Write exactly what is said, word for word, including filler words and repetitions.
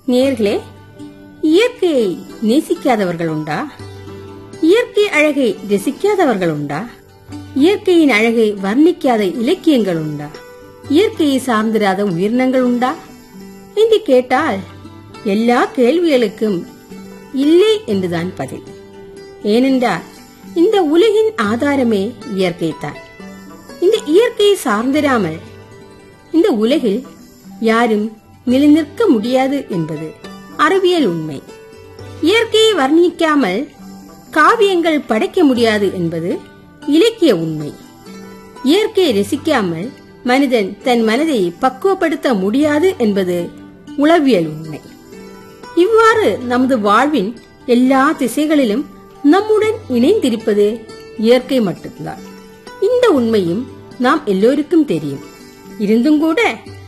நேயர்களே, இயற்கையை நேசிக்காதவர்கள் உண்டா? இயற்கை அழகை ரசிக்காதவர்கள் உண்டா? இயற்கையின் அழகை வர்ணிக்காத இலக்கியங்கள் உண்டா? இயற்கையை சார்ந்திராத உயிரினங்கள் உண்டா என்று கேட்டால் எல்லா கேள்விகளுக்கும் இல்லை என்றுதான் பதில். ஏனென்றால் இந்த உலகின் ஆதாரமே இயற்கைத்தான். இந்த இயற்கையை சார்ந்திராமல் இந்த உலகில் யாரும் நிலைநிற்க முடியாது என்பது அறிவியல் உண்மை. இயற்கையை வர்ணிக்காமல் காவியங்கள் படைக்க முடியாது என்பது இலக்கிய உண்மை. இயற்கையை ரசிக்காமல் மனிதன் தன் மனதை பக்குவப்படுத்த முடியாது என்பது உளவியல் உண்மை. இவ்வாறு நமது வாழ்வின் எல்லா திசைகளிலும் நம்முடன் இணைந்திருப்பது இயற்கை மட்டும்தான். இந்த உண்மையும் நாம் எல்லோருக்கும் தெரியும். இருந்தும் கூட